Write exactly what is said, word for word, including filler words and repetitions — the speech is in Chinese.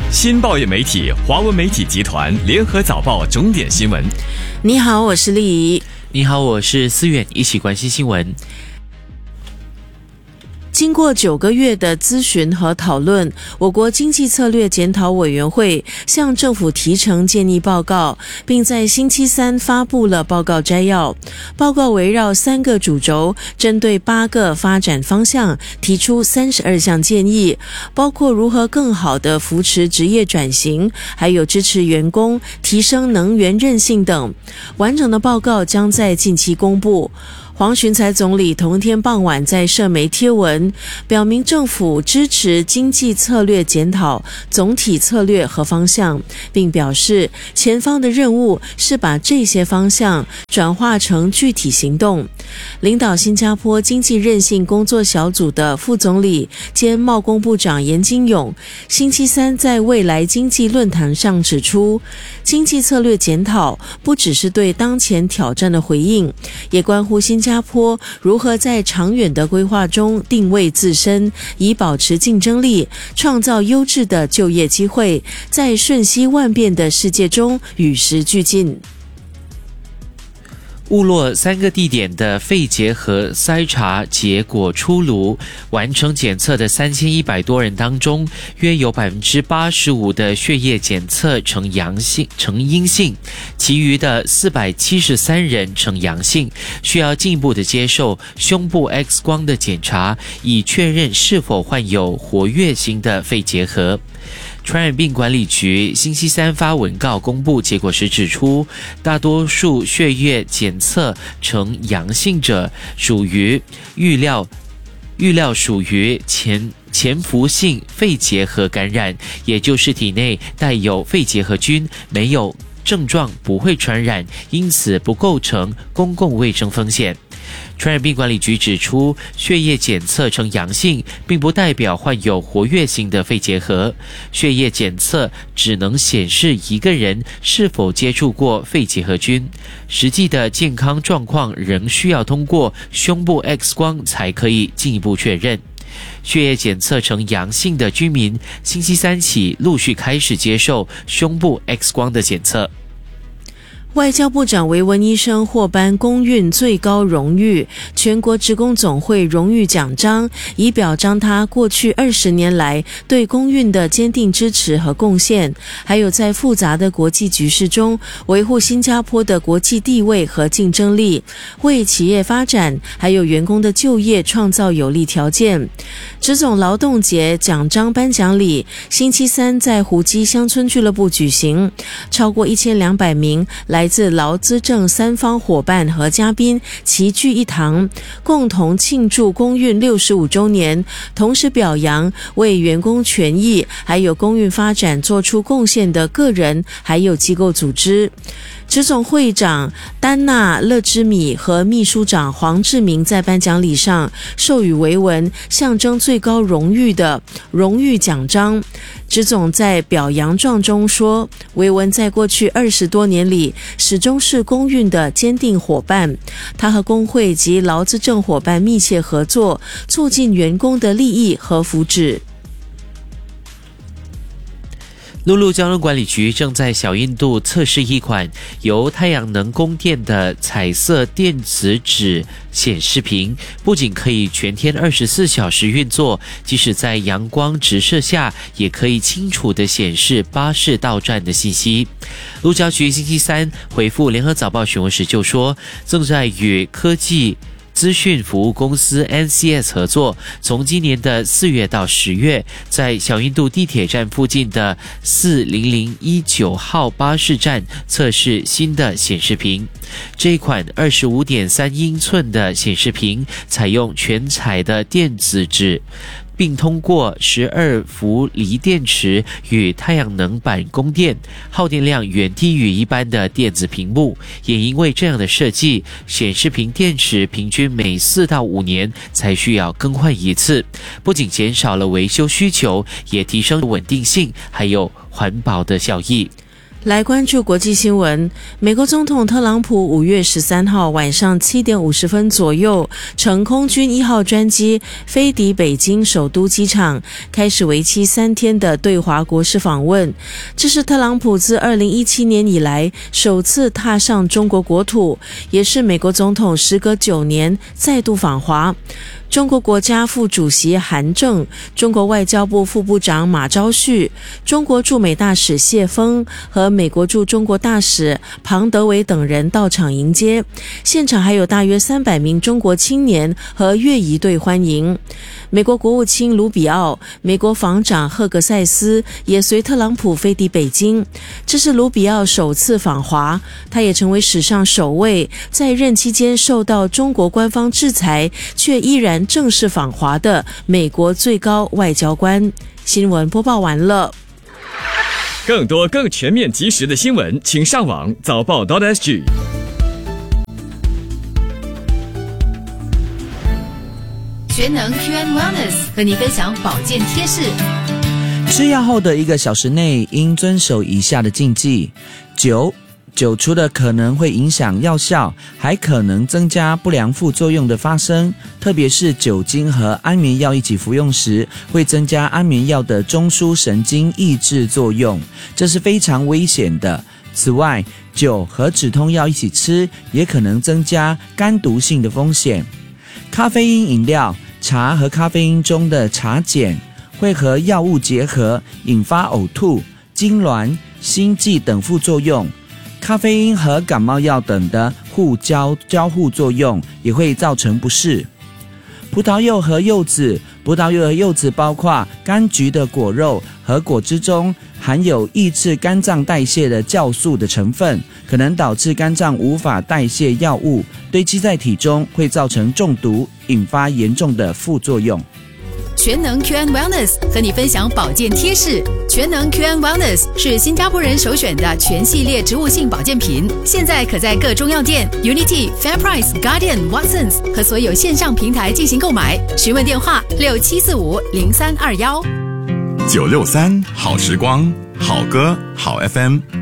新报业媒体华文媒体集团联合早报重点新闻。 你好，我是丽怡。 你好，我是思远，一起关心新闻。 经过九个月的咨询和讨论，我国经济策略检讨委员会向政府提呈建议报告，并在星期三发布了报告摘要。报告围绕三个主轴，针对八个发展方向，提出三十二项建议，包括如何更好地扶持职业转型，还有支持员工提升能源韧性等。完整的报告将在近期公布。黄循财总理同天傍晚在社媒贴文，表明政府支持经济策略检讨总体策略和方向，并表示前方的任务是把这些方向转化成具体行动。领导新加坡经济韧性工作小组的副总理兼贸工部长严金勇，星期三在未来经济论坛上指出，经济策略检讨不只是对当前挑战的回应，也关乎新加坡新加坡如何在长远的规划中定位自身，以保持竞争力，创造优质的就业机会，在瞬息万变的世界中与时俱进。 误落三个地点的肺结核筛查结果出炉，完成检测的三千一百多人当中，约有 百分之八十五 的血液检测呈阳性呈阴性，其余的四百七十三人呈阳性，需要进一步的接受胸部 X 光的检查，以确认是否患有活跃型的肺结核。传染病管理局星期三发文告公布结果时指出，大多数血液检测呈阳性者属于预料预料属于潜潜伏性肺结核感染，也就是体内带有肺结核菌，没有症状，不会传染，因此不构成公共卫生风险。传染病管理局指出，血液检测呈阳性，并不代表患有活跃性的肺结核。血液检测只能显示一个人是否接触过肺结核菌，实际的健康状况仍需要通过胸部 X 光才可以进一步确认。血液检测呈阳性的居民，星期三起陆续开始接受胸部 X 光的检测。 外交部长维文医生获颁公运最高荣誉全国职工总会荣誉奖章，以表彰他过去二十年来对公运的坚定支持和贡献，还有在复杂的国际局势中维护新加坡的国际地位和竞争力，为企业发展还有员工的就业创造有利条件。职总劳动节奖章颁奖礼星期三在湖基乡村俱乐部举行，超过一千两百名来自劳资政三方伙伴和嘉宾齐聚一堂，共同庆祝公运六十五周年，同时表扬为员工权益还有公运发展做出贡献的个人还有机构组织。职总会长丹娜勒之米和秘书长黄志明在颁奖礼上授予维文象征最高荣誉的荣誉奖章。职总在表扬状中说，维文在过去二十多年里始终是公运的坚定伙伴，他和工会及劳资政伙伴密切合作，促进员工的利益和福祉。 陆路交通管理局正在小印度测试一款由太阳能供电的彩色电子纸显示屏，不仅可以全天二十四小时运作，即使在阳光直射下也可以清楚地显示巴士到站的信息。路交局星期三回复联合早报询问时就说，正在与科技资讯服务公司 N C S 合作，从今年的四月到十月，在小印度地铁站附近的四零零一九号巴士站测试新的显示屏。这一款 二十五点三英寸的显示屏采用全彩的电子纸，并通过十二伏锂电池与太阳能板供电，耗电量远低于一般的电子屏幕。也因为这样的设计，显示屏电池平均每四到五年才需要更换一次，不仅减少了维修需求，也提升稳定性还有环保的效益。 来关注国际新闻。美国总统特朗普五月十三号晚上七点五十分左右，乘空军一号专机飞抵北京首都机场，开始为期三天的对华国事访问。这是特朗普自二零一七年以来首次踏上中国国土，也是美国总统时隔九年再度访华。中国国家副主席韩正、中国外交部副部长马朝旭、中国驻美大使谢锋和美国驻中国大使庞德伟等人到场迎接，现场还有大约三百名中国青年和乐仪队欢迎。美国国务卿卢比奥、美国防长赫格塞斯也随特朗普飞抵北京，这是卢比奥首次访华，他也成为史上首位在任期间受到中国官方制裁却依然正式访华的美国最高外交官。新闻播报完了。 更多更全面及时的新闻，请上网早报 .sg。 全能 Q and Wellness 和你分享保健贴士。 吃药后的一个小时内应遵守以下的禁忌：酒酒除了可能会影响药效，还可能增加不良副作用的发生，特别是酒精和安眠药一起服用时，会增加安眠药的中枢神经抑制作用，这是非常危险的。此外，酒和止痛药一起吃，也可能增加肝毒性的风险。咖啡因饮料，茶和咖啡因中的茶碱会和药物结合，引发呕吐、痉挛、心悸等副作用。咖啡因和感冒药等的互交交互作用也会造成不适。葡萄柚和柚子，葡萄柚和柚子包括柑橘的果肉和果汁中含有抑制肝脏代谢的酵素的成分，可能导致肝脏无法代谢药物，堆积在体中，会造成中毒，引发严重的副作用。 全能 Q and Wellness 和你分享保健贴士。全能 Q and Wellness 是新加坡人首选的全系列植物性保健品，现在可在各中药店、Unity、FairPrice、Guardian、Watsons 和所有线上平台进行购买。询问电话六七四五零三二一。 九六三好时光，好歌好 F M。